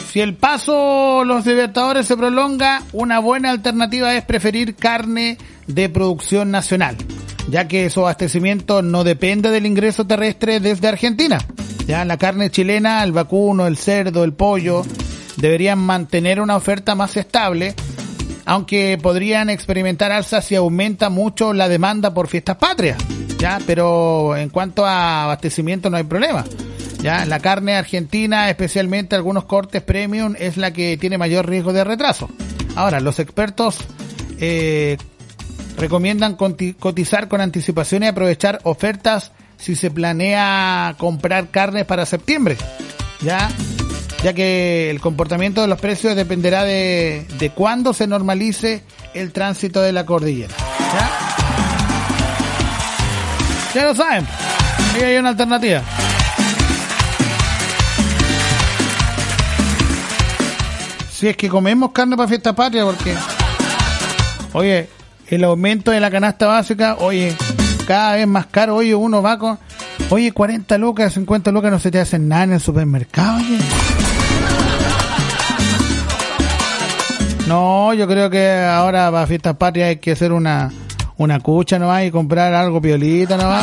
Si el paso los Libertadores se prolonga, una buena alternativa es preferir carne de producción nacional, ya que su abastecimiento no depende del ingreso terrestre desde Argentina. Ya la carne chilena, el vacuno, el cerdo, el pollo, deberían mantener una oferta más estable, aunque podrían experimentar alzas si aumenta mucho la demanda por fiestas patrias. Ya, pero en cuanto a abastecimiento no hay problema. Ya, la carne argentina, especialmente algunos cortes premium, es la que tiene mayor riesgo de retraso. Ahora, los expertos recomiendan cotizar con anticipación y aprovechar ofertas si se planea comprar carne para septiembre. Ya que el comportamiento de los precios dependerá de cuándo se normalice el tránsito de la cordillera. Ya lo saben, ahí hay una alternativa. Si es que comemos carne para fiesta patria, porque, oye, el aumento de la canasta básica, oye, cada vez más caro, oye, uno va con, oye, 40 lucas, 50 lucas no se te hacen nada en el supermercado, oye. No, yo creo que ahora para fiestas patrias hay que hacer una cucha nomás y comprar algo piolita nomás.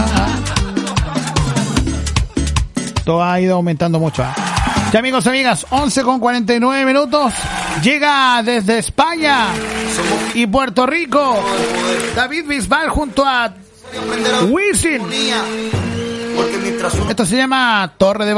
Todo ha ido aumentando mucho. Ya, amigos, amigas, 11:49. Llega desde España y Puerto Rico David Bisbal junto a Wisin. Esto se llama Torre de